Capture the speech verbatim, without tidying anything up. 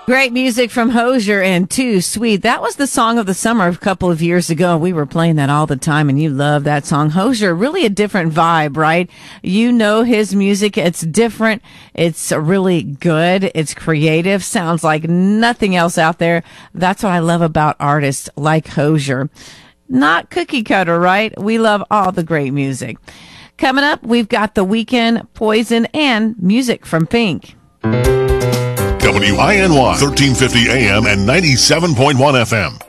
Great music from Hozier and Too Sweet. That was the song of the summer a couple of years ago. We were playing that all the time, and you love that song. Hozier, really a different vibe, right? You know his music. It's different. It's really good. It's creative. Sounds like nothing else out there. That's what I love about artists like Hozier. Not cookie cutter, right? We love all the great music. Coming up, we've got The Weeknd, Poison, and music from Pink. W I N Y, thirteen fifty A M and ninety-seven point one F M.